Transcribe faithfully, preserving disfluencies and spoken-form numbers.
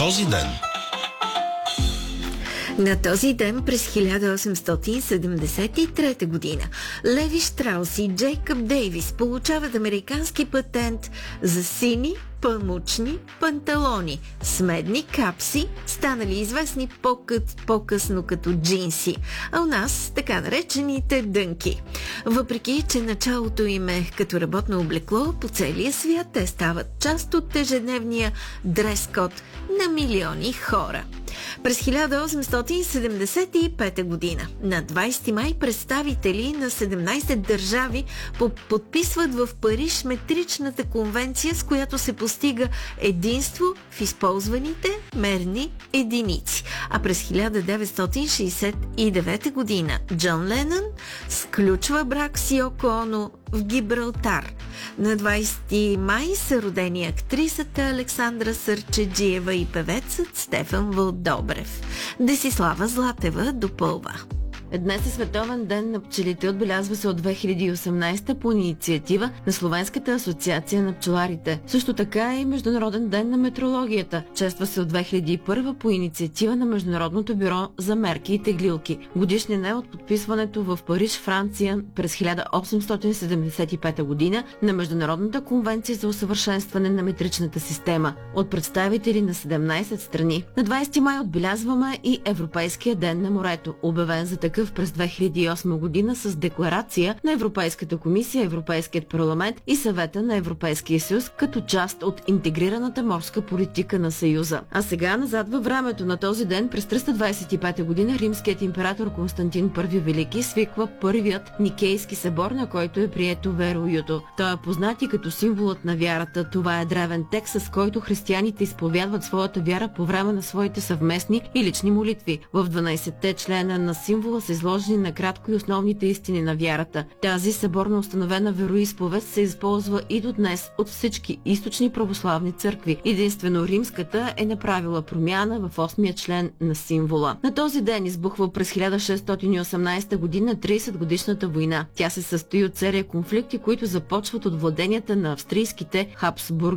този ден. На този ден през хиляда осемстотин седемдесет и трета година Леви Штраус и Джейкъб Дейвис получават американски патент за сини памучни панталони с медни капси, станали известни по-кът, по-късно като джинси, а у нас така наречените дънки. Въпреки че началото им е като работно облекло, по целия свят те стават част от ежедневния дрес-код на милиони хора. През хиляда осемстотин седемдесет и пета година на двайсети май представители на седемнайсет държави подписват в Париж метричната конвенция, с която се постига единство в използваните мерни единици. А през хиляда деветстотин шейсет и девета година Джон Ленън сключва брак с Йоко Оно в Гибралтар. На двайсети май са родени актрисата Александра Сърчеджиева и певецът Стефан Вълдобрев. Десислава Златева допълва. Днес е Световен ден на пчелите. Отбелязва се от две хиляди и осемнайсета по инициатива на Словенската асоциация на пчеларите. Също така е и Международен ден на метрологията. Чества се от две хиляди и първа по инициатива на Международното бюро за мерки и теглилки. Годишният е от подписването в Париж, Франция през хиляда осемстотин седемдесет и пета година на Международната конвенция за усъвършенстване на метричната система от представители на седемнайсет страни. На двайсети май отбелязваме и Европейския ден на морето, обявен за такъв през две хиляди и осма година с декларация на Европейската комисия, Европейският парламент и Съвета на Европейския съюз като част от интегрираната морска политика на Съюза. А сега назад във времето. На този ден през триста двайсет и пета година римският император Константин Първи Велики свиква първият Никейски събор, на който е прието вероюто. Той е познат и като символът на вярата. Това е древен текст, с който християните изповядват своята вяра по време на своите съвместни и лични молитви. В дванайсетте члена на символа са изложени накратко и основните истини на вярата. Тази съборно установена вероизповед се използва и до днес от всички източни православни църкви. Единствено римската е направила промяна в осмия член на символа. На този ден избухва през хиляда шестстотин и осемнайсета година трийсет годишната война. Тя се състои от серия конфликти, които започват от владенията на австрийските Хабсбург